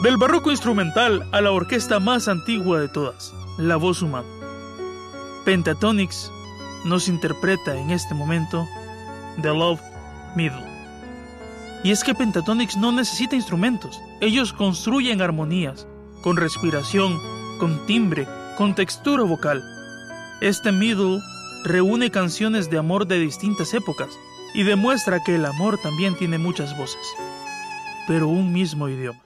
Del barroco instrumental a la orquesta más antigua de todas, la voz humana. Pentatonix nos interpreta en este momento The Love Middle. Y es que Pentatonix no necesita instrumentos. Ellos construyen armonías, con respiración, con timbre, con textura vocal. Este middle reúne canciones de amor de distintas épocas y demuestra que el amor también tiene muchas voces, pero un mismo idioma.